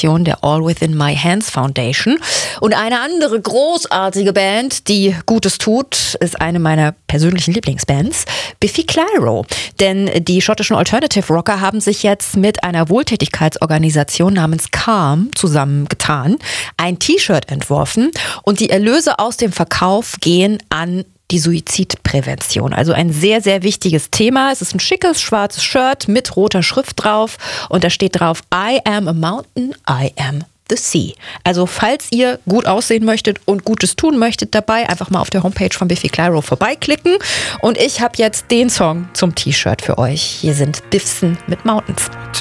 Organisation der All Within My Hands Foundation. Und eine andere großartige Band, die Gutes tut, ist eine meiner persönlichen Lieblingsbands, Biffy Clyro. Denn die schottischen Alternative Rocker haben sich jetzt mit einer Wohltätigkeitsorganisation namens Calm zusammengetan, ein T-Shirt entworfen und die Erlöse aus dem Verkauf gehen an die Suizidprävention. Also ein sehr, sehr wichtiges Thema. Es ist ein schickes schwarzes Shirt mit roter Schrift drauf und da steht drauf: I am a mountain, I am the sea. Also falls ihr gut aussehen möchtet und Gutes tun möchtet dabei, einfach mal auf der Homepage von Biffy Clyro vorbeiklicken. Und ich habe jetzt den Song zum T-Shirt für euch. Hier sind Biffsen mit Mountains.